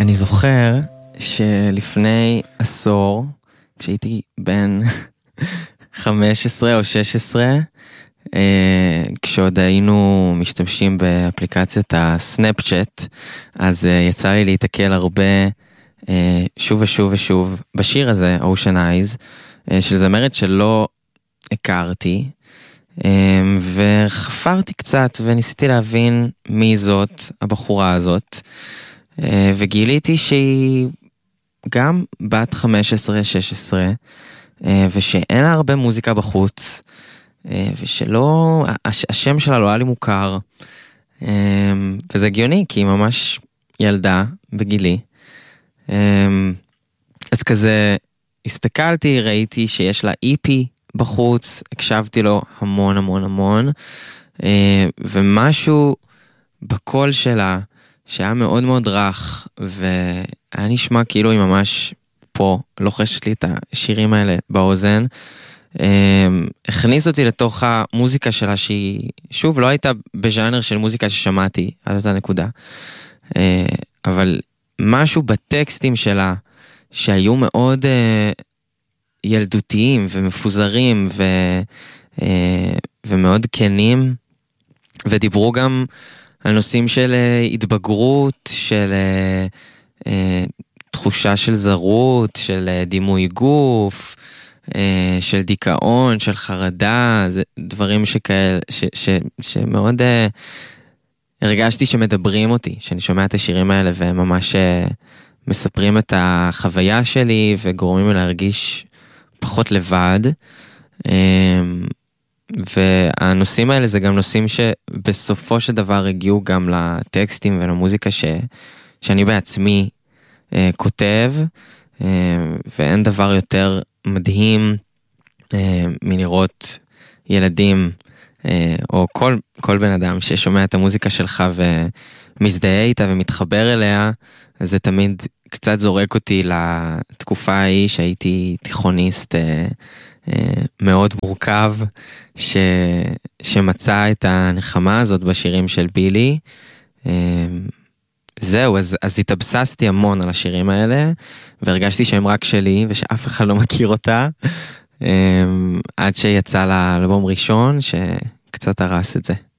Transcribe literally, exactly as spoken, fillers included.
אני זוכר שלפני עשור, כשהייתי בן חמש עשרה או שש עשרה, כשעוד היינו משתמשים באפליקציית הסנאפצ'אט, אז יצא לי להתקל הרבה שוב ושוב ושוב בשיר הזה, Ocean Eyes, של זמרת שלא הכרתי, וחפרתי קצת וניסיתי להבין מי זאת הבחורה הזאת, וגיליתי שהיא גם בת חמש עשרה שש עשרה, ושאין לה הרבה מוזיקה בחוץ, ושלא, השם שלה לא היה לי מוכר, וזה הגיוני, כי היא ממש ילדה בגילי. אז כזה הסתכלתי, ראיתי שיש לה אי פי בחוץ, הקשבתי לו המון המון המון, ומשהו בקול שלה, שהיה מאוד מאוד רך, והיה נשמע כאילו היא ממש פה, לוחשת לי את השירים האלה באוזן, הכניס אותי לתוך המוזיקה שלה, שהיא, שוב, לא הייתה בז'אנר של מוזיקה ששמעתי עד אותה נקודה, אבל משהו בטקסטים שלה, שהיו מאוד ילדותיים ומפוזרים, ו, ומאוד כנים, ודיברו גם על נושאים של התבגרות, של תחושה של זרות, של דימוי גוף, של דיכאון, של חרדה, זה דברים שכאלה, ש, ש, שמאוד הרגשתי שמדברים אותי, שאני שומע את השירים האלה, והם ממש מספרים את החוויה שלי, וגורמים לי להרגיש פחות לבד. והנושאים האלה זה גם נושאים שבסופו של דבר הגיעו גם לטקסטים ולמוזיקה ש, שאני בעצמי אה, כותב, אה, ואין דבר יותר מדהים אה, מלראות ילדים, אה, או כל, כל בן אדם ששומע את המוזיקה שלך ומזדהה איתה ומתחבר אליה, זה תמיד קצת זורק אותי לתקופה ההיא שהייתי תיכוניסט אה, מאוד מורכב, ש... שמצא את הנחמה הזאת בשירים של בילי. זהו, אז, אז התאבססתי המון על השירים האלה, והרגשתי שהם רק שלי, ושאף אחד לא מכיר אותה, עד שיצא לאלבום ראשון, שקצת הרס את זה.